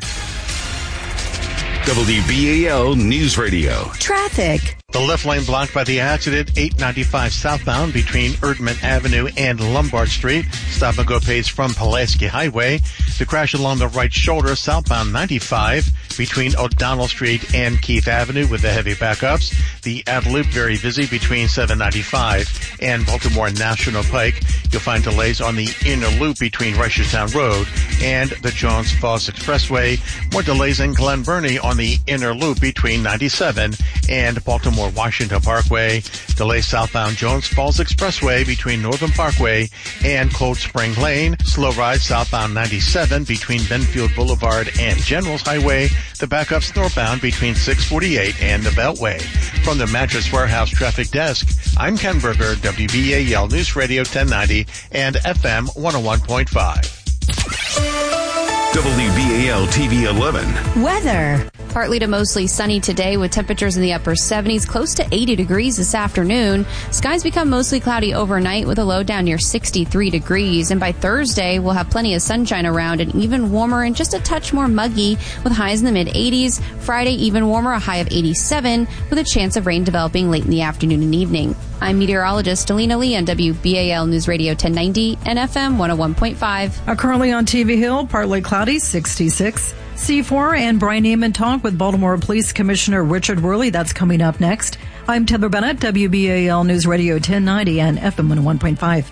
W B A L News Radio. Traffic. The left lane blocked by the accident, eight ninety-five southbound between Erdman Avenue and Lombard Street. Stop and go pace from Pulaski Highway. The crash along the right shoulder, southbound ninety-five between O'Donnell Street and Keith Avenue with the heavy backups. The outer loop very busy between seven ninety-five and Baltimore National Pike. You'll find delays on the inner loop between Reisterstown Road and the Jones Falls Expressway. More delays in Glen Burnie on the inner loop between ninety-seven and Baltimore Washington Parkway. Delays southbound Jones Falls Expressway between Northern Parkway and Cold Spring Lane. Slow ride southbound ninety-seven between Benfield Boulevard and Generals Highway. The backups northbound between six forty-eight and the Beltway. From the Mattress Warehouse Traffic Desk, I'm Ken Berger, W B A L News Radio ten ninety and F M one oh one point five. W B A L T V eleven. Weather. Partly to mostly sunny today with temperatures in the upper seventies, close to eighty degrees this afternoon. Skies become mostly cloudy overnight with a low down near sixty-three degrees. And by Thursday, we'll have plenty of sunshine around and even warmer and just a touch more muggy with highs in the mid eighties. Friday, even warmer, a high of eighty-seven with a chance of rain developing late in the afternoon and evening. I'm meteorologist Alina Lee on W B A L News Radio ten ninety and F M one oh one point five. Uh, currently on T V Hill, partly cloudy, sixty-six. C four and Brian Neiman talk with Baltimore Police Commissioner Richard Worley. That's coming up next. I'm Taylor Bennett, W B A L News Radio ten ninety and F M one oh one point five.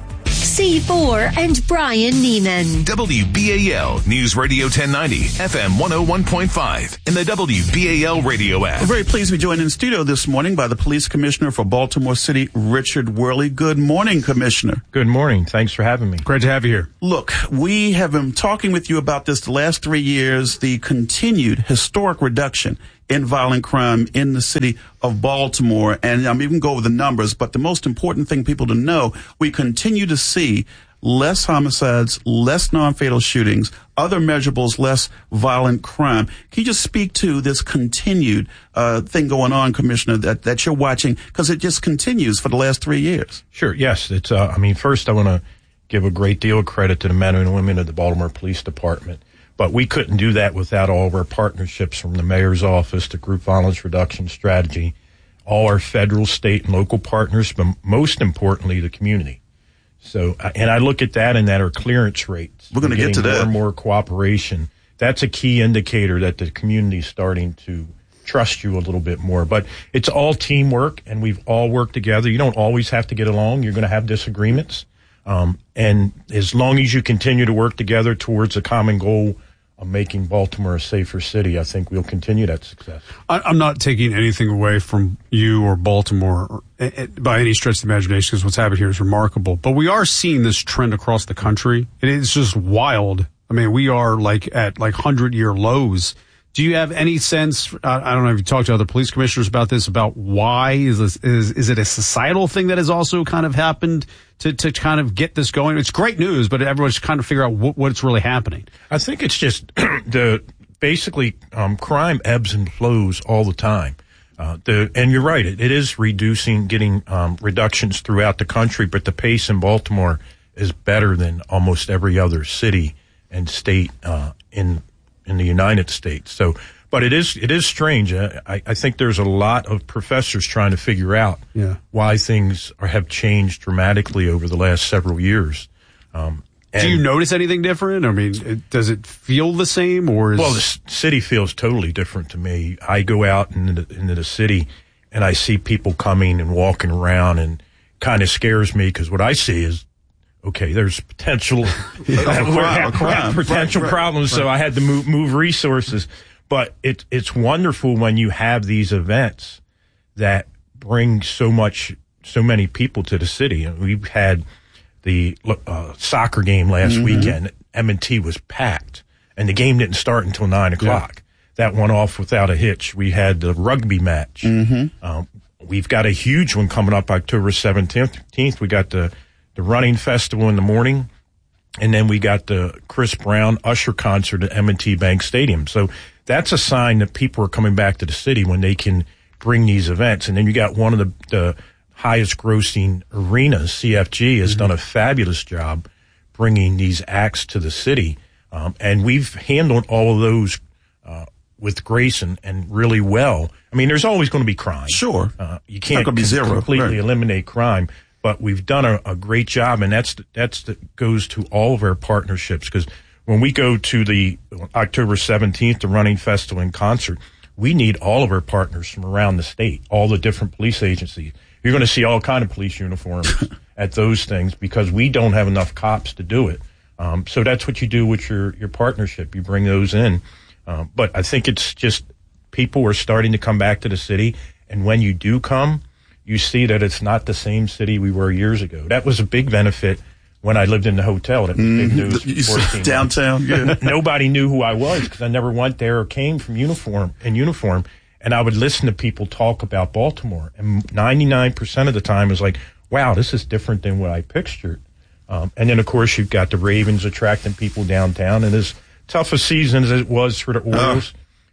C four and Brian Neiman. W B A L News Radio ten ninety, F M one oh one point five, and the W B A L radio app. We're very pleased to be joined in studio this morning by the Police Commissioner for Baltimore City, Richard Worley. Good morning, Commissioner. Good morning. Thanks for having me. Great to have you here. Look, we have been talking with you about this the last three years, the continued historic reduction in violent crime in the city of Baltimore. And I'm even go over the numbers, but the most important thing people to know, we continue to see less homicides, less non-fatal shootings, other measurables, less violent crime. Can you just speak to this continued uh, thing going on, Commissioner, that, that you're watching? Because it just continues for the last three years. Sure, yes. It's. Uh, I mean, first I want to give a great deal of credit to the men and women of the Baltimore Police Department. But we couldn't do that without all of our partnerships from the mayor's office to Group Violence Reduction Strategy, all our federal, state, and local partners, but most importantly, the community. So, and I look at that and that are clearance rates. We're going to get to that. More and more cooperation. That's a key indicator that the community is starting to trust you a little bit more. But it's all teamwork, and we've all worked together. You don't always have to get along. You're going to have disagreements. Um, and as long as you continue to work together towards a common goal of making Baltimore a safer city, I think we'll continue that success. I, I'm not taking anything away from you or Baltimore or, uh, by any stretch of the imagination, because what's happened here is remarkable. But we are seeing this trend across the country. It is just wild. I mean, we are like at like hundred-year lows. Do you have any sense, I don't know if you talked to other police commissioners about this, about why? Is this, is, is it a societal thing that has also kind of happened to, to kind of get this going? It's great news, but everyone's kind of figure out what, what's really happening. I think it's just the basically um, crime ebbs and flows all the time. Uh, the, and you're right, it, it is reducing, getting um, reductions throughout the country, but the pace in Baltimore is better than almost every other city and state uh, in in the United States. So, but it is, it is strange. I, I think there's a lot of professors trying to figure out yeah. why things are, have changed dramatically over the last several years. Um, Do you notice anything different? I mean, it, does it feel the same or is... Well, the s- city feels totally different to me. I go out into the, into the city and I see people coming and walking around, and kind of scares me because what I see is, okay, there's potential crime, crime. potential right, problems, right. so I had to move, move resources. But it, it's wonderful when you have these events that bring so much, so many people to the city. And we've had the uh, soccer game last mm-hmm. weekend. M and T was packed, and the game didn't start until nine o'clock. Yeah. That went off without a hitch. We had the rugby match. Mm-hmm. Um, we've got a huge one coming up October seventeenth. We got the the running festival in the morning, and then we got the Chris Brown Usher concert at M and T Bank Stadium. So that's a sign that people are coming back to the city when they can bring these events. And then you got one of the, the highest grossing arenas, C F G, has mm-hmm. done a fabulous job bringing these acts to the city. Um, and we've handled all of those uh, with grace and, and really well. I mean, there's always going to be crime. Sure. Uh, you can't be zero. completely right. eliminate crime. But we've done a, a great job, and that's that's the, goes to all of our partnerships. Because when we go to the October seventeenth, the running festival and concert, we need all of our partners from around the state, all the different police agencies. You're going to see all kind of police uniforms at those things because we don't have enough cops to do it. Um, so that's what you do with your your partnership. You bring those in. Um, but I think it's just people are starting to come back to the city, and when you do come, you see that it's not the same city we were years ago. That was a big benefit when I lived in the hotel. That was mm, big news. Downtown, yeah. Nobody knew who I was because I never went there or came from uniform in uniform. And I would listen to people talk about Baltimore. And ninety-nine percent of the time it was like, wow, this is different than what I pictured. Um, and then, of course, you've got the Ravens attracting people downtown. And as tough a season as it was for the Orioles, oh.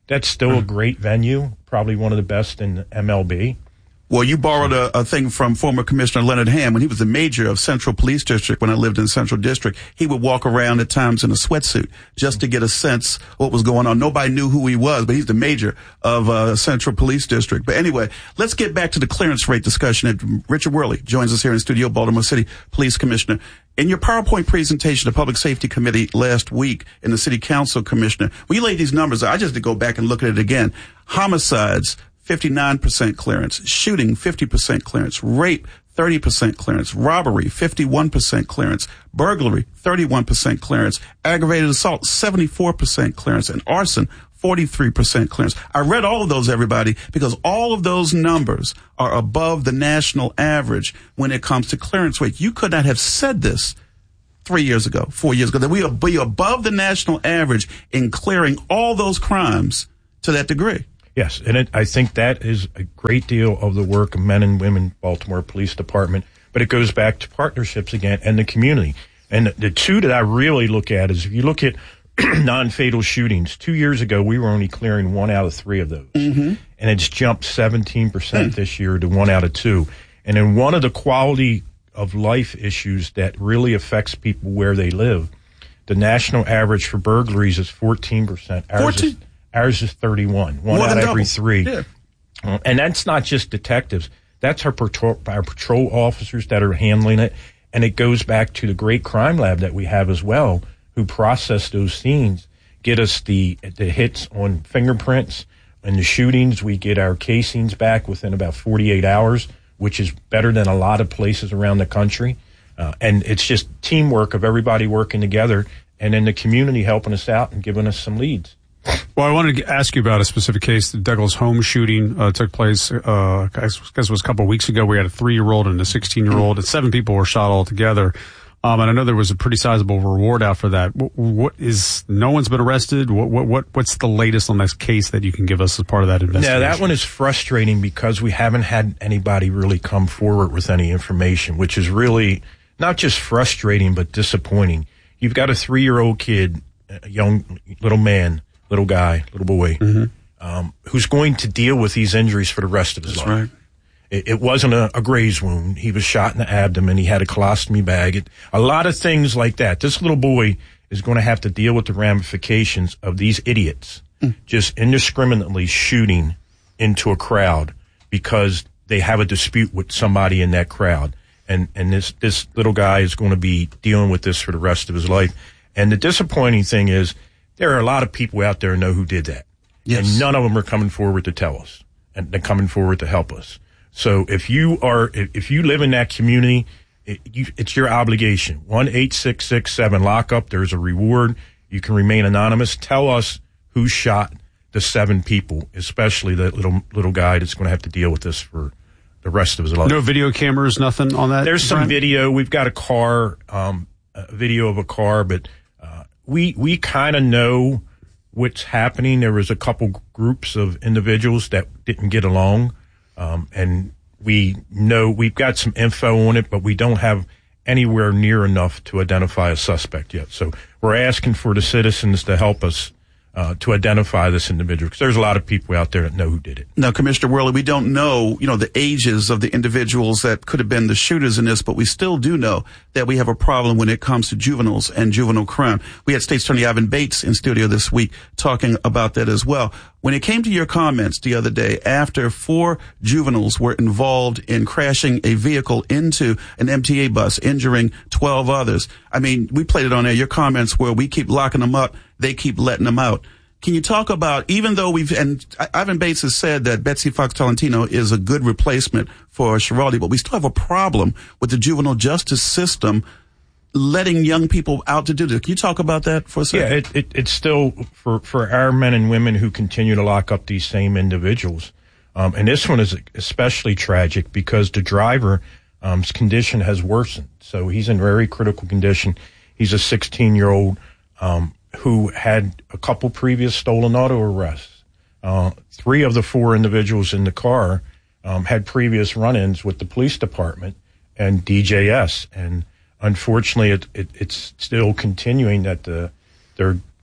that's still mm. a great venue, probably one of the best in M L B. Well, you borrowed a, a thing from former Commissioner Leonard Ham when he was the mayor of Central Police District. When I lived in Central District, he would walk around at times in a sweatsuit just to get a sense of what was going on. Nobody knew who he was, but he's the mayor of uh, Central Police District. But anyway, let's get back to the clearance rate discussion. And Richard Worley joins us here in studio, Baltimore City Police Commissioner. In your PowerPoint presentation to Public Safety Committee last week in the City Council, Commissioner, when you laid these numbers, I just had to go back and look at it again. Homicides, fifty-nine percent clearance, shooting, fifty percent clearance, rape, thirty percent clearance, robbery, fifty-one percent clearance, burglary, thirty-one percent clearance, aggravated assault, seventy-four percent clearance, and arson, forty-three percent clearance. I read all of those, everybody, because all of those numbers are above the national average when it comes to clearance rate. You could not have said this three years ago, four years ago, that we are be above the national average in clearing all those crimes to that degree. Yes, and it, I think that is a great deal of the work of men and women Baltimore Police Department, but it goes back to partnerships again and the community. And the, the two that I really look at is if you look at non-fatal shootings, two years ago we were only clearing one out of three of those. Mm-hmm. And it's jumped seventeen percent mm. this year to one out of two. And then one of the quality of life issues that really affects people where they live, the national average for burglaries is fourteen percent. Ours fourteen? Is, ours is thirty-one. One More out of every three. Yeah. Uh, and that's not just detectives. That's our patrol, our patrol officers that are handling it. And it goes back to the great crime lab that we have as well, who process those scenes, get us the the hits on fingerprints. And the shootings, we get our casings back within about forty-eight hours, which is better than a lot of places around the country. Uh, and it's just teamwork of everybody working together and then the community helping us out and giving us some leads. Well, I wanted to ask you about a specific case. The Douglas Home shooting uh, took place, uh, I guess it was a couple of weeks ago. We had a three-year-old and a sixteen-year-old, and seven people were shot altogether. Um, and I know there was a pretty sizable reward out for that. What, what is, no one's been arrested? What, what, what, what's the latest on this case that you can give us as part of that investigation? Yeah, that one is frustrating because we haven't had anybody really come forward with any information, which is really not just frustrating, but disappointing. You've got a three-year-old kid, a young little man, little guy, little boy, mm-hmm. um, who's going to deal with these injuries for the rest of his That's life. Right. It, it wasn't a, a graze wound. He was shot in the abdomen. He had a colostomy bag. It, a lot of things like that. This little boy is going to have to deal with the ramifications of these idiots mm. just indiscriminately shooting into a crowd because they have a dispute with somebody in that crowd. And, and this, this little guy is going to be dealing with this for the rest of his life. And the disappointing thing is there are a lot of people out there who know who did that. Yes. And none of them are coming forward to tell us, and they're coming forward to help us. So if you are, if you live in that community, it, you, it's your obligation. one eight six six seven lockup. There's a reward. You can remain anonymous. Tell us who shot the seven people, especially the little little guy that's going to have to deal with this for the rest of his life. No video cameras, nothing on that? There's some Brian? video. We've got a car, um, a video of a car, but uh, we we kind of know what's happening. There was a couple groups of individuals that didn't get along. Um, and we know we've got some info on it, but we don't have anywhere near enough to identify a suspect yet. So we're asking for the citizens to help us uh, to identify this individual, because there's a lot of people out there that know who did it. Now, Commissioner Worley, we don't know, you know, the ages of the individuals that could have been the shooters in this, but we still do know that we have a problem when it comes to juveniles and juvenile crime. We had State Attorney Ivan Bates in studio this week talking about that as well. When it came to your comments the other day, after four juveniles were involved in crashing a vehicle into an M T A bus, injuring twelve others, I mean, we played it on there. Your comments were, we keep locking them up, they keep letting them out. Can you talk about, even though we've, and Ivan Bates has said that Betsy Fox Tolentino is a good replacement for Schiraldi, but we still have a problem with the juvenile justice system letting young people out to do this. Can you talk about that for a second? Yeah, it, it, it's still for, for our men and women who continue to lock up these same individuals. Um, and this one is especially tragic because the driver's um, condition has worsened. So he's in very critical condition. He's a sixteen-year-old um, who had a couple previous stolen auto arrests. Uh, three of the four individuals in the car um, had previous run-ins with the police department and D J S. And unfortunately, it, it, it's still continuing that the, they're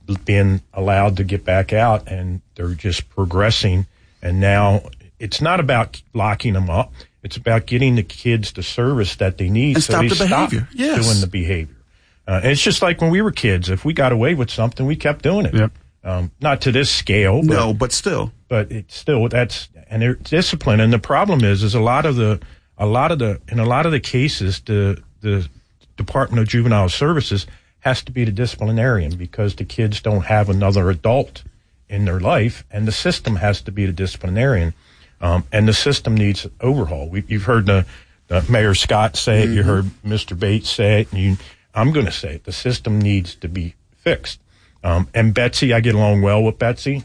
being allowed to get back out, and they're just progressing. And now it's not about locking them up. It's about getting the kids the service that they need and so stop they the stop behavior. Yes. doing the behavior. Uh, and it's just like when we were kids. If we got away with something, we kept doing it. Yep. Um, not to this scale. But, no, but still. But it's still, that's, and they're discipline. And the problem is, is a lot of the, a lot of the, in a lot of the cases, the, the Department of Juvenile Services has to be the disciplinarian because the kids don't have another adult in their life, and the system has to be the disciplinarian. Um, and the system needs overhaul. We, you've heard the, the Mayor Scott say it. Mm-hmm. You heard Mister Bates say it. And you, I'm going to say it. The system needs to be fixed. Um, and Betsy, I get along well with Betsy.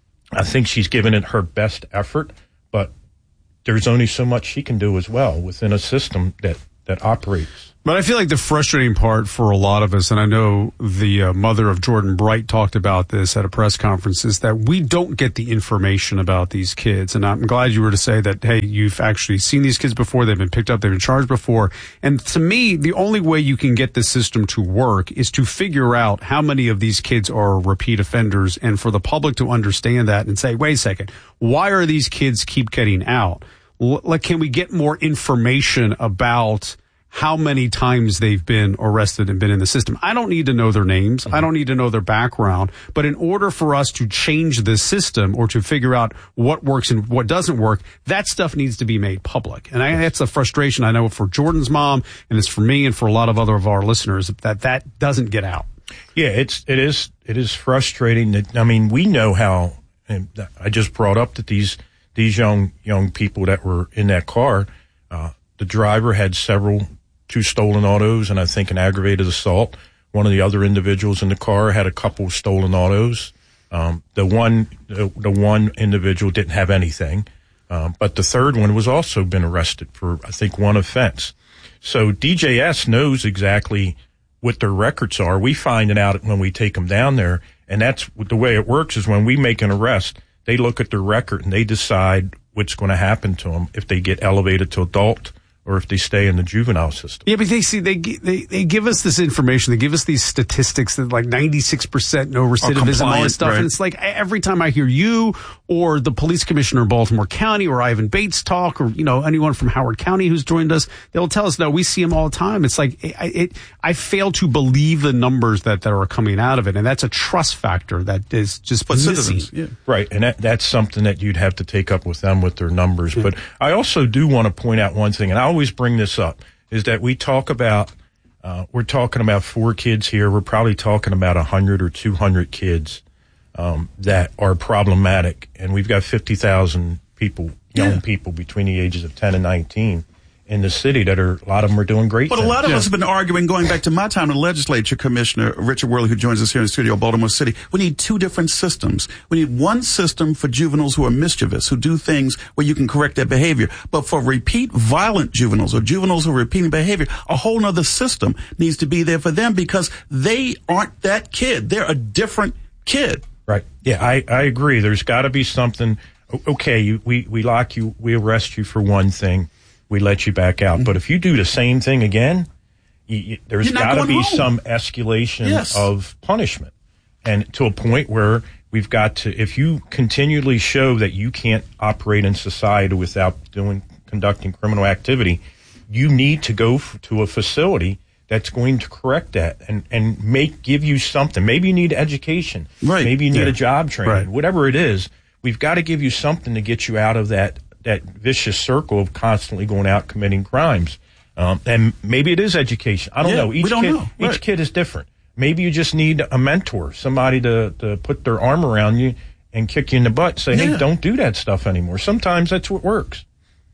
I think she's given it her best effort, but there's only so much she can do as well within a system that, that operates. But I feel like the frustrating part for a lot of us, and I know the uh, mother of Jordan Bright talked about this at a press conference, is that we don't get the information about these kids. And I'm glad you were to say that, hey, you've actually seen these kids before, they've been picked up, they've been charged before. And to me, the only way you can get the system to work is to figure out how many of these kids are repeat offenders, and for the public to understand that and say, wait a second, why are these kids keep getting out? Like, can we get more information about how many times they've been arrested and been in the system? I don't need to know their names. Mm-hmm. I don't need to know their background. But in order for us to change the system or to figure out what works and what doesn't work, that stuff needs to be made public. And I, that's a frustration I know for Jordan's mom, and it's for me and for a lot of other of our listeners, that that doesn't get out. Yeah, it's, it is, it is frustrating that, I mean, we know how, and I just brought up that these, these young, young people that were in that car, uh, the driver had several two stolen autos and I think an aggravated assault. One of the other individuals in the car had a couple stolen autos. Um, the one, the, the one individual didn't have anything. Um, but the third one was also been arrested for, I think, one offense. So D J S knows exactly what their records are. We find it out when we take them down there. And that's the way it works, is when we make an arrest, they look at their record and they decide what's going to happen to them if they get elevated to adult or if they stay in the juvenile system. Yeah, but they see they they they give us this information. They give us these statistics that like ninety-six percent no recidivism, all this stuff. Right. And it's like every time I hear you or the police commissioner of Baltimore County or Ivan Bates talk, or you know anyone from Howard County who's joined us, they'll tell us, no, we see them all the time. It's like it, it I fail to believe the numbers that, that are coming out of it, and that's a trust factor that is just but missing. Citizens, yeah. Right, and that, that's something that you'd have to take up with them with their numbers. Yeah. But I also do want to point out one thing, and I always bring this up, is that we talk about, uh, we're talking about four kids here. We're probably talking about one hundred or two hundred kids um, that are problematic. And we've got fifty thousand people, young yeah. people between the ages of ten and nineteen in the city that are, a lot of them are doing great But things. a lot of yeah. us have been arguing, going back to my time in the legislature, Commissioner Richard Worley, who joins us here in the studio, Baltimore City. We need two different systems. We need one system for juveniles who are mischievous, who do things where you can correct their behavior. But for repeat violent juveniles or juveniles who are repeating behavior, a whole nother system needs to be there for them, because they aren't that kid. They're a different kid. Right. Yeah, I, I agree. There's got to be something. Okay, you, we, we lock you, we arrest you for one thing. We let you back out. Mm-hmm. But if you do the same thing again, you, you, there's got to be home. some escalation yes. of punishment. And to a point where we've got to, if you continually show that you can't operate in society without doing, conducting criminal activity, you need to go f- to a facility that's going to correct that and, and make, give you something. Maybe you need education. Right. Maybe you need yeah. a job training. Right. Whatever it is, we've got to give you something to get you out of that that vicious circle of constantly going out committing crimes. Um, and maybe it is education. I don't yeah, know. Each we don't kid, know. Right. Each kid is different. Maybe you just need a mentor, somebody to, to put their arm around you and kick you in the butt, say, yeah. hey, don't do that stuff anymore. Sometimes that's what works.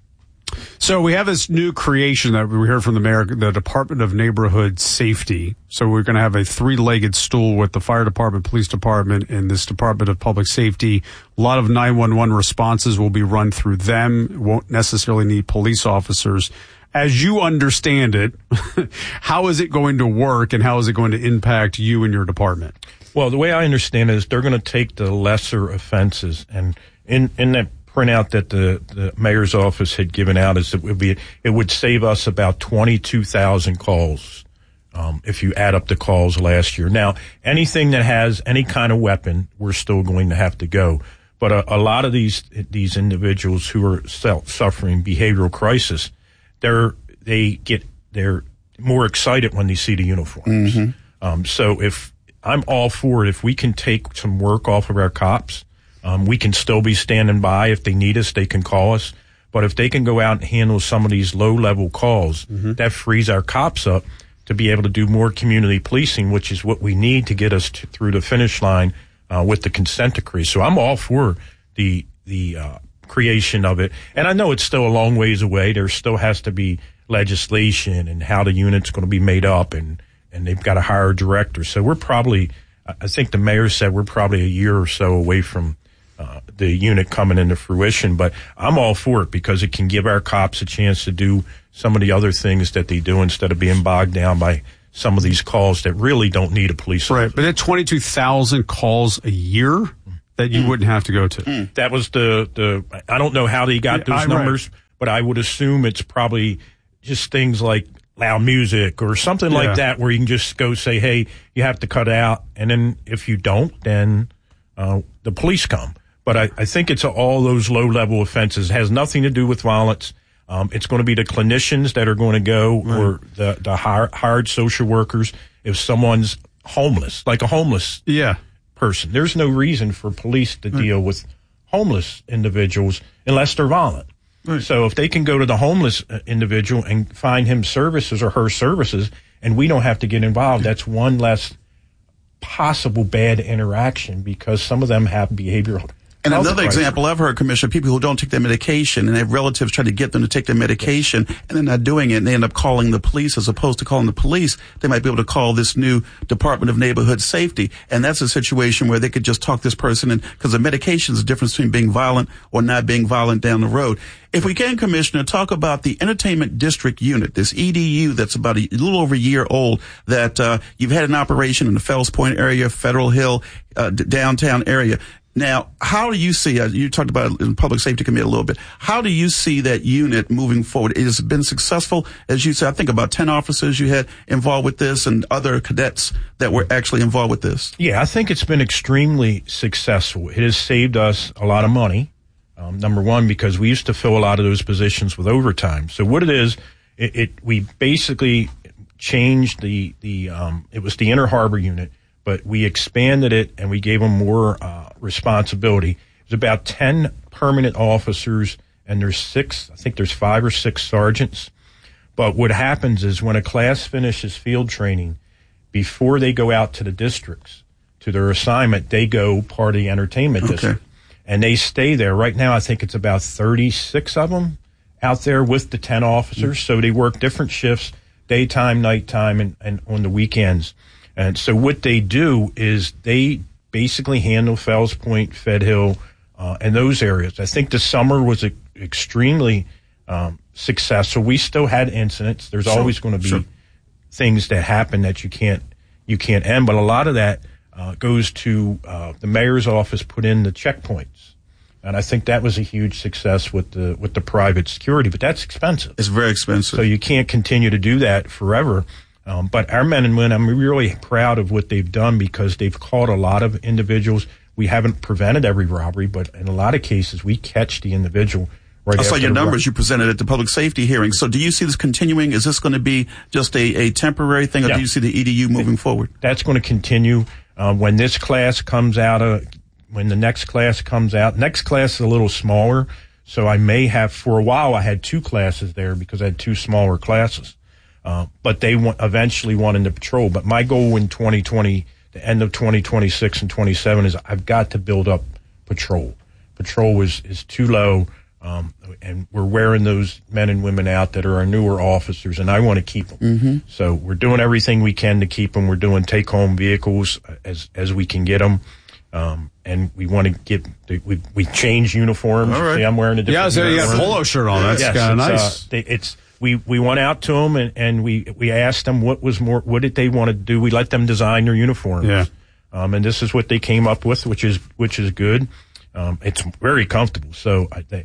So we have this new creation that we heard from the mayor, the Department of Neighborhood Safety. So we're going to have a three-legged stool with the fire department, police department, and this Department of Public Safety. A lot of nine one one responses will be run through them. Won't necessarily need police officers. As you understand it, how is it going to work, and how is it going to impact you and your department? Well, the way I understand it is they're going to take the lesser offenses, and in, in that printout that the, the mayor's office had given out is it would be, it would save us about twenty-two thousand calls Um, if you add up the calls last year. Now, anything that has any kind of weapon, we're still going to have to go. But a, a lot of these these individuals who are self, suffering behavioral crisis, they're they get they're more excited when they see the uniforms. Mm-hmm. Um, so if I'm all for it, if we can take some work off of our cops, um, we can still be standing by. If they need us, they can call us. But if they can go out and handle some of these low level calls, mm-hmm. that frees our cops up to be able to do more community policing, which is what we need to get us to, through the finish line uh, with the consent decree. So I'm all for the the uh, creation of it. And I know it's still a long ways away. There still has to be legislation and how the unit's going to be made up, and, and they've got to hire a director. So we're probably, I think the mayor said we're probably a year or so away from uh, the unit coming into fruition. But I'm all for it because it can give our cops a chance to do some of the other things that they do instead of being bogged down by some of these calls that really don't need a police right, officer. But at twenty-two thousand calls a year that you mm. wouldn't have to go to. Mm. That was the, the, I don't know how they got those I, numbers, right. but I would assume it's probably just things like loud music or something yeah. like that where you can just go say, hey, you have to cut out. And then if you don't, then uh, the police come. But I, I think it's all those low-level offenses. It has nothing to do with violence. Um, it's going to be the clinicians that are going to go right. or the, the hire, hired social workers. If someone's homeless, like a homeless yeah. person, there's no reason for police to right. deal with homeless individuals unless they're violent. Right. So if they can go to the homeless individual and find him services or her services, and we don't have to get involved, that's one less possible bad interaction because some of them have behavioral. And another example I've heard, Commissioner, people who don't take their medication and they have relatives trying to get them to take their medication and they're not doing it and they end up calling the police as opposed to calling the police. They might be able to call this new Department of Neighborhood Safety. And that's a situation where they could just talk this person in because the medication is the difference between being violent or not being violent down the road. If we can, Commissioner, talk about the Entertainment District Unit, this E D U that's about a little over a year old that uh, you've had an operation in the Fells Point area, Federal Hill, uh, d- downtown area. Now, how do you see, uh, you talked about it in Public Safety Committee a little bit, how do you see that unit moving forward? It has been successful, as you said, I think about ten officers you had involved with this and other cadets that were actually involved with this. Yeah, I think it's been extremely successful. It has saved us a lot of money, um, number one, because we used to fill a lot of those positions with overtime. So what it is, it, it we basically changed the, the um, it was the Inner Harbor unit, but we expanded it and we gave them more uh, responsibility. There's about ten permanent officers and there's six, I think there's five or six sergeants. But what happens is when a class finishes field training, before they go out to the districts, to their assignment, they go part of the entertainment okay. district. And they stay there. Right now, I think it's about thirty-six of them out there with the ten officers. Mm-hmm. So they work different shifts, daytime, nighttime, and, and on the weekends. And so what they do is they basically handle Fells Point, Fed Hill, uh, and those areas. I think the summer was a, extremely um, successful. We still had incidents. There's sure. always going to be sure. things that happen that you can't you can't end. But a lot of that uh, goes to uh, the mayor's office put in the checkpoints. And I think that was a huge success with the with the private security. But that's expensive. It's very expensive. So you can't continue to do that forever. Um, but our men and women, I'm really proud of what they've done because they've caught a lot of individuals. We haven't prevented every robbery, but in a lot of cases, we catch the individual right I saw after your the numbers ro- you presented at the public safety hearing. So do you see this continuing? Is this going to be just a, a temporary thing, or yeah. do you see the E D U moving it, forward? That's going to continue. Uh, when this class comes out, uh, when the next class comes out, next class is a little smaller. So I may have, for a while, I had two classes there because I had two smaller classes. Uh, but they want, eventually want into patrol. But my goal in twenty twenty, the end of twenty twenty-six and twenty-seven, is I've got to build up patrol. Patrol is, is too low, um, and we're wearing those men and women out that are our newer officers, and I want to keep them. Mm-hmm. So we're doing everything we can to keep them. We're doing take-home vehicles as as we can get them. Um, and we want to get, we, we change uniforms. All right. See, I'm wearing a different Yeah, so you got a polo shirt on. That's yes, kind of it's, nice. Uh, they, it's, we, we went out to them and, and we, we asked them what was more, what did they want to do? We let them design their uniforms. Yeah. Um, and this is what they came up with, which is, which is good. Um, it's very comfortable. So I think it's,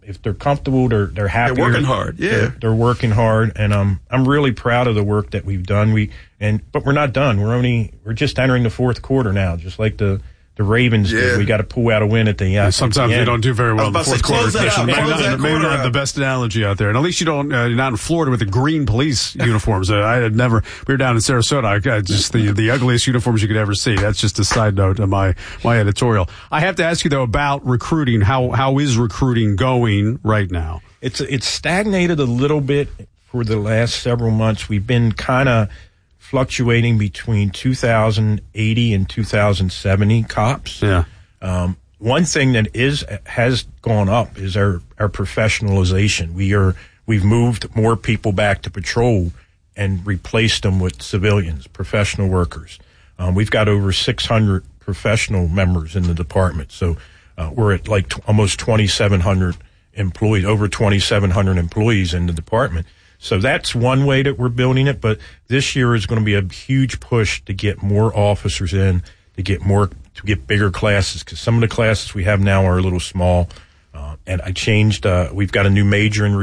if they're comfortable, they're they're happy. They're working hard. Yeah, they're, they're working hard, and um, I'm really proud of the work that we've done. We and but we're not done. We're only we're just entering the fourth quarter now, just like the. The Ravens yeah. did. We got to pull out a win at the end. Yeah, sometimes they don't do very well in the fourth quarter. Maybe not, maybe not the best analogy out there. And at least you don't, uh, you're not in Florida with the green police uniforms. Uh, I had never, we were down in Sarasota. I got just the, the ugliest uniforms you could ever see. That's just a side note of my, my editorial. I have to ask you though about recruiting. How, how is recruiting going right now? It's, it's stagnated a little bit for the last several months. We've been kind of fluctuating between two thousand eighty and two thousand seventy cops. Yeah. Um, one thing that is has gone up is our, our professionalization. We are we've moved more people back to patrol and replaced them with civilians, professional workers. Um, we've got over six hundred professional members in the department, so uh, we're at like t- almost twenty-seven hundred employees, over twenty-seven hundred employees in the department. So that's one way that we're building it, but this year is going to be a huge push to get more officers in, to get more, to get bigger classes, because some of the classes we have now are a little small. Uh, and I changed, uh, we've got a new major in